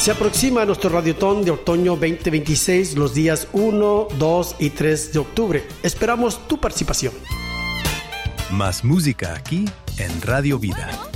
Se aproxima nuestro Radiotón de Otoño 2026 los días 1, 2 y 3 de octubre. Esperamos tu participación. Más música aquí en Radio Vida.